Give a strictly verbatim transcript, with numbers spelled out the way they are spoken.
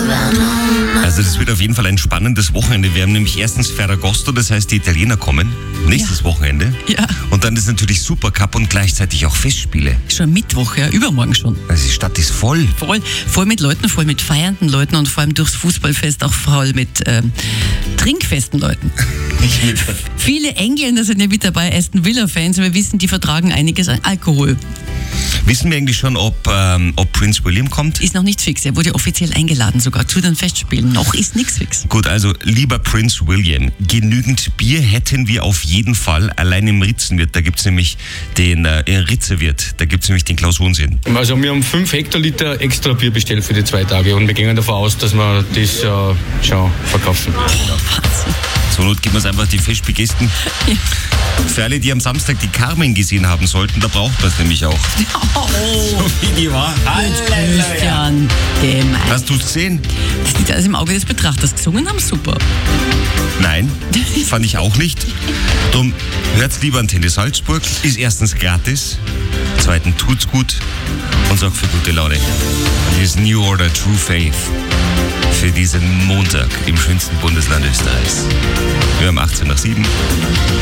Also das wird auf jeden Fall ein spannendes Wochenende. Wir haben nämlich erstens Ferragosto, das heißt die Italiener kommen, nächstes ja. Wochenende. Ja. Und dann ist natürlich Supercup und gleichzeitig auch Festspiele. Schon Mittwoch, ja, übermorgen schon. Also die Stadt ist voll. Voll, voll mit Leuten, voll mit feiernden Leuten und vor allem durchs Fußballfest auch voll mit ähm, trinkfesten Leuten. Viele Engländer sind ja mit dabei, Aston Villa-Fans. Wir wissen, die vertragen einiges an Alkohol. Wissen wir eigentlich schon, ob, ähm, ob Prince William kommt? Ist noch nicht fix. Er wurde offiziell eingeladen sogar zu den Festspielen. Noch ist nichts fix. Gut, also lieber Prince William, genügend Bier hätten wir auf jeden Fall. Allein im Ritzenwirt, da gibt es nämlich den äh, Ritzewirt, da gibt es nämlich den Klaus Hohensinn. Also wir haben fünf Hektoliter extra Bier bestellt für die zwei Tage und wir gehen davon aus, dass wir das äh, schon verkaufen. Oh, Wahnsinn. Zur Not geben wir es einfach die Festspielgästen. Ja. Für alle, die am Samstag die Carmen gesehen haben sollten, da braucht man es nämlich auch. Oh. So wie die war. Christian, dem Hast du es gesehen? Das liegt alles im Auge des Betrachters. Gesungen haben super. Nein, fand ich auch nicht. Drum hört's lieber Antenne Salzburg. Ist erstens gratis, zweitens tut's gut und sorgt für gute Laune. Hier ist New Order True Faith für diesen Montag im schönsten Bundesland Österreichs. Wir haben achtzehn nach sieben.